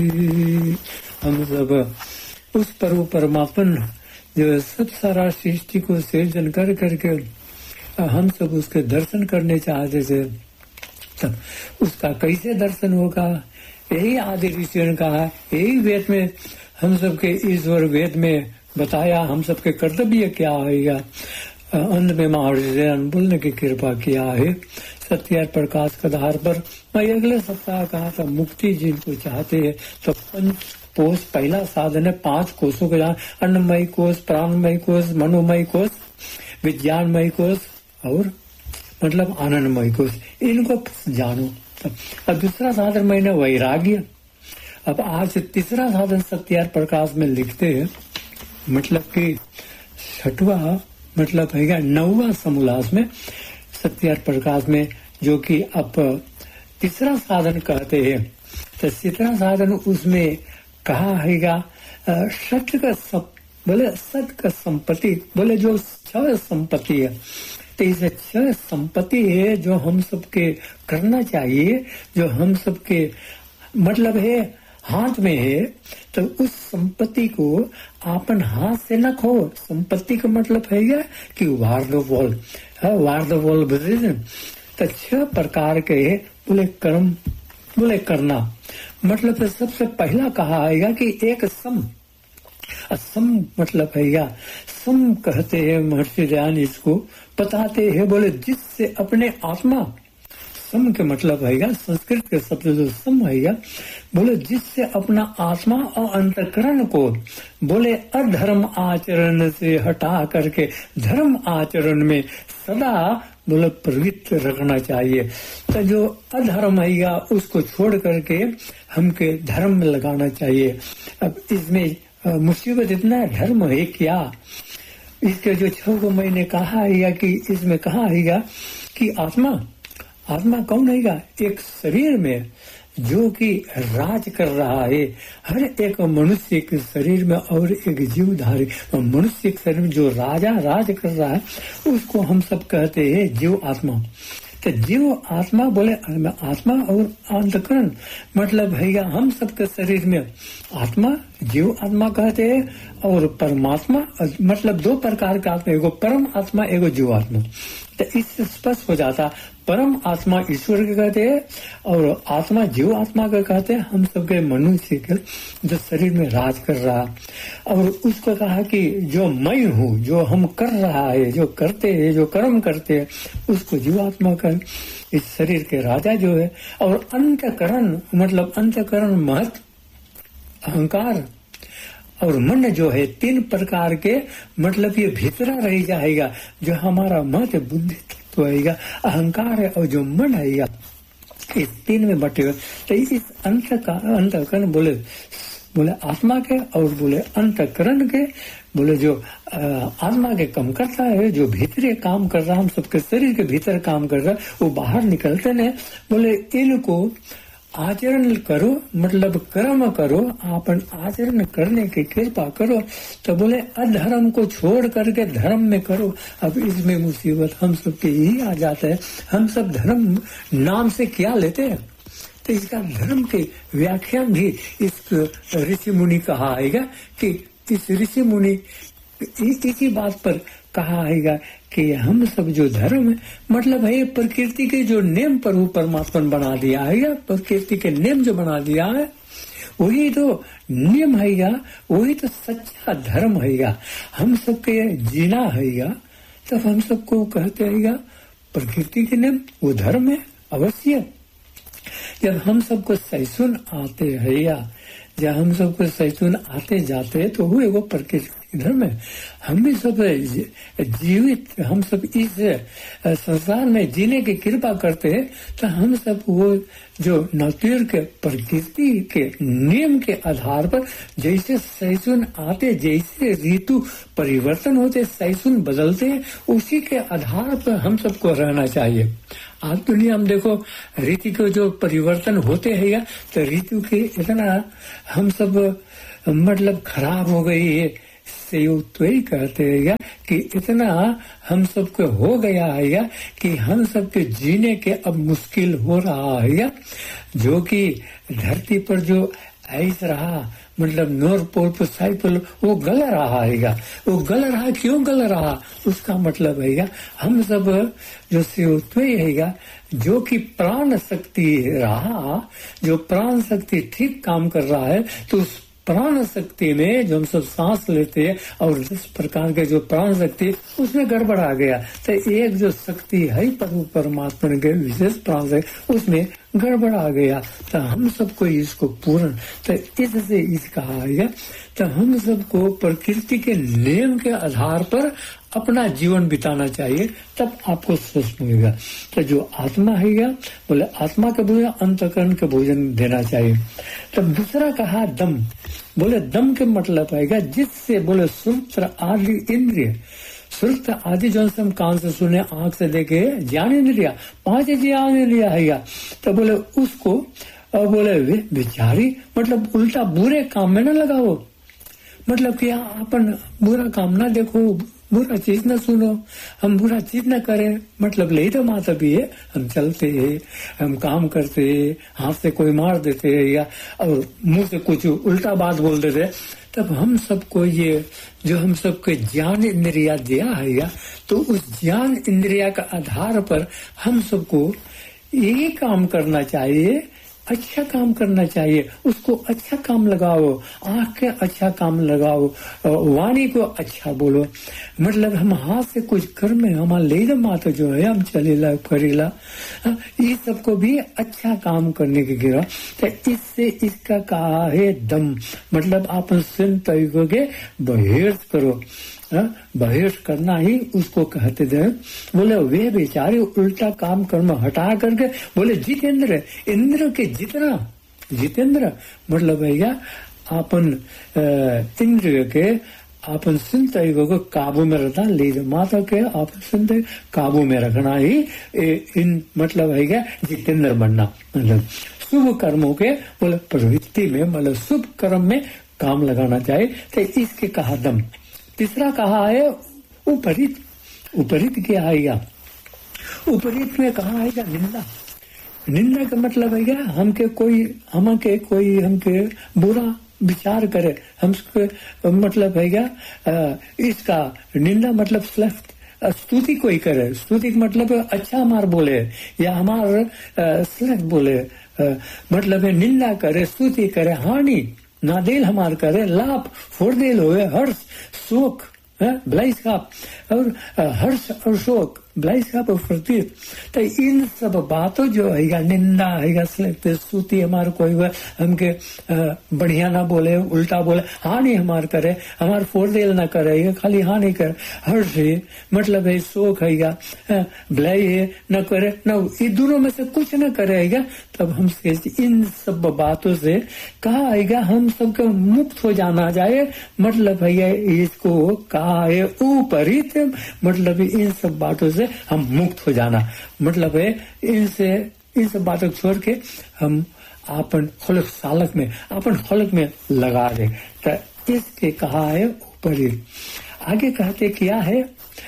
हम सब उस परमात्मा जो सब सारा सृष्टि को सृजन कर करके हम सब उसके दर्शन करने चाहते थे, तब उसका कैसे दर्शन होगा? यही आदि ऋषियों ने कहा, यही वेद में हम सबके ईश्वर वेद में बताया हम सबके कर्तव्य क्या है। अंत में महर्षि बोलने की कृपा किया है। सत्य प्रकाश के आधार पर मैं अगले सप्ताह कहा था, मुक्ति जिनको चाहते हैं तो पंच कोश पहला साधन है। 5 कोशों को जान, अन्नमय कोश, प्राणमय कोश, मनोमय कोश, विज्ञानमय कोश और मतलब आनंदमय कोश, इनको जानो। अब दूसरा साधन मैंने वैराग्य। अब आज तीसरा साधन सत्य प्रकाश में लिखते हैं, मतलब कि 6वां मतलब है 9वां समोल्लास में सत्य प्रकाश में, जो कि अब तीसरा साधन कहते हैं। तो तीसरा साधन उसमें कहा है सत्य का बोले सत्य का संपत्ति, बोले जो 6 संपत्ति है, तो इसे 6 संपत्ति है जो हम सबके करना चाहिए, जो हम सबके मतलब है हाथ में है। तो उस संपत्ति को अपन हाथ से न खो। संपत्ति का मतलब है कि वार the wall, war the wall business. तो 6 प्रकार के बोले कर्म, बोले करना, मतलब सबसे पहला कहा है कि एक सम। सम मतलब है सम कहते हैं महर्षि दयान, इसको बताते हैं, बोले जिससे अपने आत्मा, सम के मतलब है संस्कृत के शब्द जो सम है, बोले जिससे अपना आत्मा और अंतःकरण को बोले अधर्म आचरण से हटा करके धर्म आचरण में सदा बोले प्रवृत्त रखना चाहिए। तो जो अधर्म है उसको छोड़ करके हमके धर्म में लगाना चाहिए। अब इसमें मुसीबत इतना धर्म है क्या, इसके जो 6 मैंने कहा है कि इसमें कहा है कि आत्मा कौन है? एक शरीर में जो कि राज कर रहा है, हर एक मनुष्य के शरीर में और एक जीवधारी मनुष्य के शरीर में जो राजा राज कर रहा है, उसको हम सब कहते हैं जीव आत्मा। तो जीव आत्मा बोले आत्मा और अंतःकरण मतलब है हम सबके शरीर में आत्मा, जीव आत्मा कहते हैं, और परमात्मा मतलब 2 प्रकार का आत्मा, एगो परम आत्मा, एगो जीव आत्मा। तो इससे स्पष्ट हो जाता, परम आत्मा ईश्वर के कहते हैं और आत्मा जीव आत्मा का कहते हैं हम सबके मनुष्य के जो शरीर में राज कर रहा। और उसको कहा कि जो मैं हूँ, जो हम कर रहा है, जो करते हैं, जो कर्म करते हैं, उसको जीव आत्मा का इस शरीर के राजा जो है। और अंतःकरण मतलब अंतःकरण महत, अहंकार और मन जो है 3 प्रकार के, मतलब ये भीतरा रह जाएगा, जो हमारा मत बुद्धि तो आएगा, अहंकार है और जो मन आएगा, इस 3 में बटेगा। तो इस अंतःकरण बोले आत्मा के और बोले अंतःकरण के, बोले जो आत्मा के कम करता है, जो भीतरी काम कर रहा, हम सबके शरीर के भीतर काम कर रहा है, वो बाहर निकलते नहीं। बोले इनको आचरण करो, मतलब कर्म करो, आपन आचरण करने की कृपा करो। तो बोले अधर्म को छोड़ करके धर्म में करो। अब इसमें मुसीबत हम सबके यही आ जाता है, हम सब धर्म नाम से क्या लेते हैं। तो इसका धर्म की व्याख्यान भी इस ऋषि मुनि कहा है कि इस ऋषि मुनि इसी बात पर कहा है कि हम सब जो धर्म है, मतलब है प्रकृति के जो नियम पर वो परमात्मा बना दिया है, प्रकृति के नियम जो बना दिया है वही तो नियम है, वही तो सच्चा धर्म है। हम सबके जीना है, तब हम सबको कहते हैं प्रकृति के नियम वो धर्म है अवश्य। जब हम सबको सैसुन आते हैं, जब हम सबको सैसुन आते जाते हैं, तो वो एगो प्रकृति धर्म है। हम भी सब जीवित, हम सब इस संसार में जीने की कृपा करते हैं, तो हम सब वो जो नेचर के प्रकृति के नियम के आधार पर जैसे सैसुन आते, जैसे ऋतु परिवर्तन होते, सैसुन बदलते, उसी के आधार पर हम सबको रहना चाहिए। आज दुनिया में देखो ऋतु के जो परिवर्तन होते हैं, तो ऋतु के इतना हम सब मतलब खराब हो गई है, तो ही कहते हैं कि इतना हम सबको हो गया है कि हम सबके जीने के अब मुश्किल हो रहा है। जो कि धरती पर जो ऐसा रहा, मतलब नॉर्थ पोल पर साउथ पोल, वो गल रहा है। वो गल रहा, क्यों गल रहा? उसका मतलब है हम सब जो CO2 है, जो कि प्राण शक्ति रहा, जो प्राण शक्ति ठीक काम कर रहा है, तो उस प्राण शक्ति में जो हम सब सांस लेते हैं और जिस प्रकार के जो प्राण शक्ति, उसमें गड़बड़ आ गया। तो एक जो शक्ति है परमात्मा के विशेष प्राण से, उसमें गड़बड़ आ गया। तो हम सबको इसको पूर्ण, तो इससे इस कहा है, तो हम सबको प्रकृति के नियम के आधार पर अपना जीवन बिताना चाहिए, तब आपको स्वस्थ मिलेगा। तो जो आत्मा है, बोले आत्मा के भोजन, अंतकरण के भोजन देना चाहिए। तब दूसरा कहा दम, बोले दम के मतलब है जिससे, बोले सूत्र आदि इंद्रिय, सूत्र आदि जो हम कान से सुने, आंख से देखे, ज्ञान इंद्रिया, 5 ज्ञान इंद्रिया है, तो बोले उसको, और बोले विचारी, मतलब उल्टा बुरे काम में न लगाओ। मतलब कि अपन बुरा काम ना देखो, बुरा चीज न सुनो, हम बुरा चीज न करें। मतलब ले तो माता भी है, हम चलते हैं, हम काम करते हैं, हाथ से कोई मार देते हैं या और मुंह से कुछ उल्टा बात बोल देते, तब हम सबको ये जो हम सबके ज्ञान इंद्रिया दिया है या, तो उस ज्ञान इंद्रिया का आधार पर हम सबको यही काम करना चाहिए, अच्छा काम करना चाहिए। उसको अच्छा काम लगाओ, आंख के अच्छा काम लगाओ, वाणी को अच्छा बोलो। मतलब हम हाथ से कुछ कर में हमारा ले माता जो है, हम चलेला करेला, ये सबको भी अच्छा काम करने की गिरा। तो इससे इसका कहा है दम, मतलब आप सुन तरीकों के बहिर्स करो, बहिर्स करना ही उसको कहते थे। बोले वे बेचारे उल्टा काम कर्म हटा करके, बोले जितेंद्र, इंद्र के जितना, जितेंद्र मतलब है अपन इंद्र के अपन चिंता को काबू में रखना, ले माता के आप चिंता काबू में रखना ही इन मतलब है क्या जितेंद्र बनना। मतलब शुभ कर्मों के बोले प्रवृत्ति में, मतलब शुभ कर्म में काम लगाना चाहिए। तो इसके कहा दम। तीसरा कहा है उपरित। उपरित क्या है? उपरित में कहा है निंदा। निंदा का मतलब है क्या हमके कोई हमके बुरा विचार करे, हमको मतलब है क्या इसका निंदा मतलब स्तुति कोई करे, स्तुति मतलब अच्छा हमार बोले या हमार श्लेष बोले, मतलब है निंदा करे, स्तुति करे, हानि नादेल हमार करे, लाभ फोड़देल होए, हर्ष शोक भलाई साप और हर्ष और शोक भलाई साप और प्रतीत। तो इन सब बातों जो है निंदा है स्तुति हमार कोई हुआ हमके बढ़िया ना बोले, उल्टा बोले, हानि हमार करे, हमार फोड़देल ना करे, खाली हानि करे, हर्ष है मतलब है शोक है, भलाई है न करे न, ये दोनों में से कुछ न करेगा। तब हम इन सब बातों से कहा है हम सबको मुक्त हो जाना चाहिए। मतलब है इसको कहा है उपरित, मतलब इन सब बातों से हम मुक्त हो जाना। मतलब है इनसे इन सब बातों को छोड़ के हम अपन खलक सालक में अपन खलक में लगा दे। तो इसके कहा है उपरित। आगे कहते क्या है,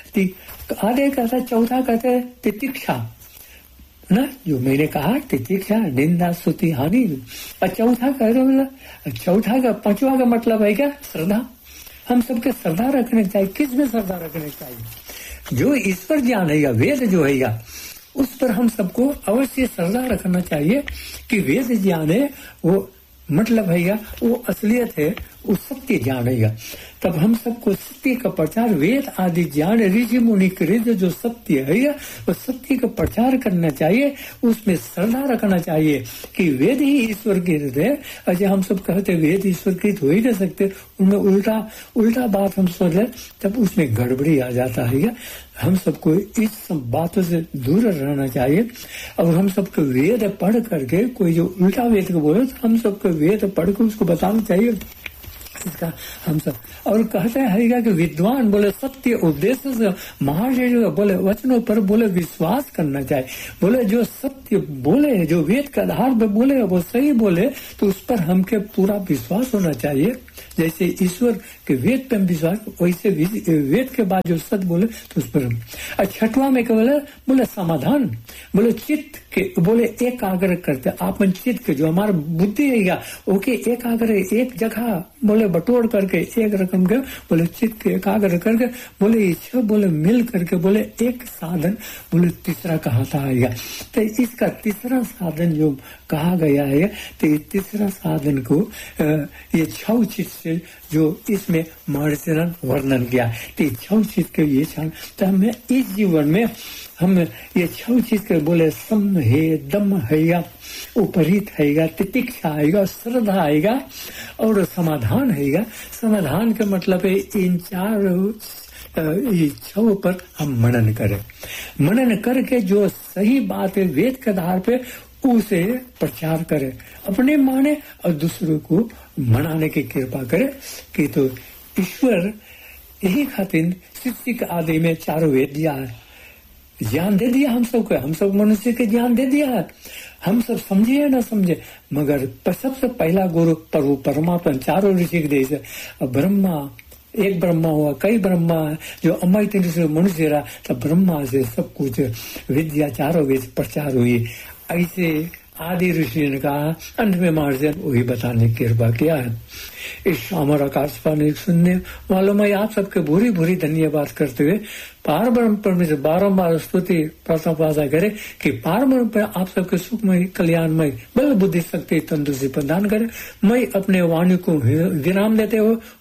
आगे कहता चौथा कहते तितिक्षा ना, जो मैंने कहा तितिक्षा निंदा स्तुति हानि। और चौथा कह रहे मतलब चौथा का पांचवा का मतलब है क्या श्रद्धा। हम सबके श्रद्धा रखने चाहिए। किस में श्रद्धा रखने चाहिए? जो ईश्वर ज्ञान है वेद जो है उस पर हम सबको अवश्य श्रद्धा रखना चाहिए कि वेद ज्ञान है वो मतलब है वो असलियत है, वो सत्य ज्ञान है। तब हम सबको सत्य का प्रचार, वेद आदि ज्ञान ऋषि मुनि कृत जो सत्य है वो सत्य का प्रचार करना चाहिए। उसमें श्रद्धा रखना चाहिए कि वेद ही ईश्वर कृत है। अच्छा हम सब कहते वेद ईश्वर कृत हो ही नहीं सकते, उनमें उल्टा बात हम सोच ले, तब उसमें गड़बड़ी आ जाता है। हम सबको इस सब बातों से दूर रहना चाहिए। और हम सबको वेद पढ़ करके कोई जो उल्टा वेद को बोले तो हम सबको वेद पढ़ कर उसको बताना चाहिए इसका हम सब और कहते हैं कि विद्वान बोले सत्य उद्देश्य से महाशय बोले वचनों पर बोले विश्वास करना चाहिए। बोले जो सत्य बोले, जो वेद के आधार पर बोले वो सही बोले तो उस पर हमके पूरा विश्वास होना चाहिए। जैसे ईश्वर के वेद पर विश्वास, वैसे वेद के बाद जो सत्य बोले तो उस पर। छठवां में क्या बोले समाधान, बोले चित्त के बोले एकाग्र करते आपन चित्त के जो हमारा बुद्धि है ओके एकाग्र एक जगह बोले बटोर करके एक रकम के बोले चित्त के एकाग्र करके बोले इच्छा बोले मिल करके बोले एक साधन बोले तीसरा कहता है। तो इसका तीसरा साधन जो कहा गया है तो ये तीसरा साधन को ये 6 चीज से जो इसमें महर्षि ने वर्णन किया। तो 6 चीज के ये तो हमें इस जीवन में हम ये 6 चीज के बोले सम है, दम है, उपरीत है, तितिक्षा है, श्रद्धा है और समाधान है। समाधान का मतलब है इन 6 पर हम मनन करें। मनन करके जो सही बात है वेद के आधार पे उसे प्रचार करे, अपने माने और दूसरों को मनाने की कृपा करे। कि तो ईश्वर यही खातिर सृष्टि के आदि में 4 वेद दिया है, ज्ञान दे दिया हम सबको, हम सब मनुष्य के ज्ञान दे दिया है। हम सब समझे या ना समझे मगर सबसे पहला गुरु प्रभु परमात्मा 4 ऋषि के देश है। ब्रह्मा एक ब्रह्मा हुआ, कई ब्रह्मा जो अमृत से मनुष्य रहा तब ब्रह्मा से सब कुछ विद्या 4 वेद प्रचार हुई। ऐसे आदि ऋषि ने कहा, अंत में महर्षि वही बताने की कृपा किया है। इस अमर आकाशवाणी सुनने वालों में आप सबके भूरी भूरी धन्यवाद करते हुए पार ब्रह्म परमेश्वर बारम्बार स्तुति प्रार्थना करे कि पार ब्रह्म पर आप सबके सुखमय कल्याणमय बल बुद्धि शक्ति तंदुरुस्ती प्रदान करे। मैं अपने वाणी को विराम देते हो